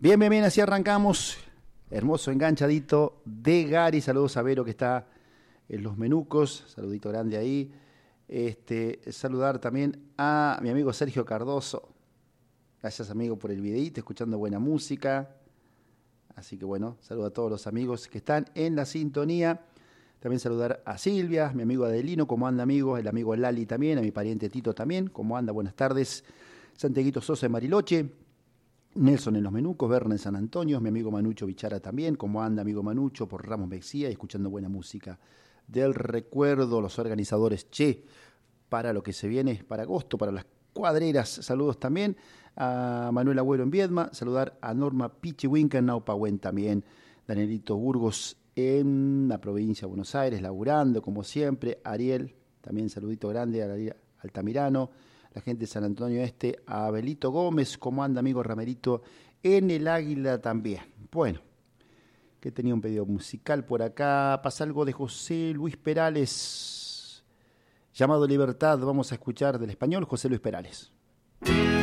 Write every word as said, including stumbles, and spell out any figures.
Bien, bien, bien, así arrancamos. Hermoso enganchadito de Gary. Saludos a Vero que está en los menucos. Saludito grande ahí. Este, saludar también a mi amigo Sergio Cardoso. Gracias, amigo, por el videíto, escuchando buena música. Así que bueno, saludo a todos los amigos que están en la sintonía. También saludar a Silvia, mi amigo Adelino, ¿cómo anda, amigo? El amigo Lali también, a mi pariente Tito también, ¿cómo anda? Buenas tardes. Santiaguito Sosa en Bariloche. Nelson en los Menucos, Berna en San Antonio, mi amigo Manucho Bichara también, ¿cómo anda, amigo Manucho? Por Ramos Mexía y escuchando buena música del recuerdo, los organizadores, che, para lo que se viene para agosto, para las cuadreras. Saludos también a Manuel Agüero en Viedma, saludar a Norma Pichihuinca en Naupahuén también, Danielito Burgos en la provincia de Buenos Aires, laburando como siempre, Ariel, también saludito grande a Ariel Altamirano, la gente de San Antonio Este, a Abelito Gómez, ¿cómo anda, amigo Ramerito? En el Águila también. Bueno, que tenía un pedido musical por acá, pasa algo de José Luis Perales, llamado Libertad, vamos a escuchar del español José Luis Perales.